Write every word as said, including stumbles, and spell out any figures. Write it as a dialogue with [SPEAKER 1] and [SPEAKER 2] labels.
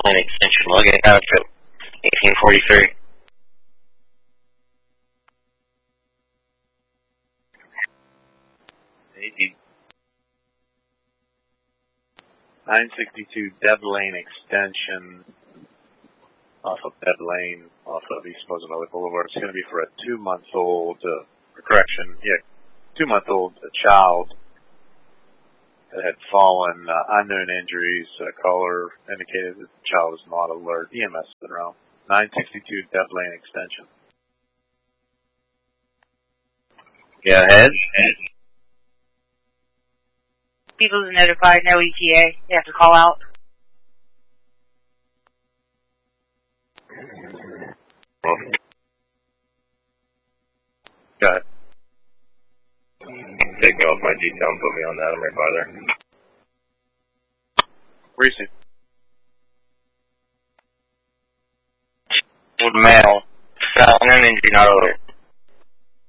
[SPEAKER 1] Lane Extension, logging out to eighteen forty-three.
[SPEAKER 2] eighteen. nine sixty-two Deb Lane Extension, off of Deb Lane, off of East Mozambique Boulevard. It's going to be for a two-month-old, uh, correction, yeah, two-month-old child that had fallen, uh, unknown injuries, uh, caller indicated that the child was not alert. E M S is around. nine sixty-two Deb Lane Extension.
[SPEAKER 1] Go ahead.
[SPEAKER 3] People is notified, no E T A. They have to call out.
[SPEAKER 2] Go ahead.
[SPEAKER 1] Take off my detail and put me on that. I'm right by there.
[SPEAKER 2] Recent.
[SPEAKER 1] Old male. Unknown injury, not alert.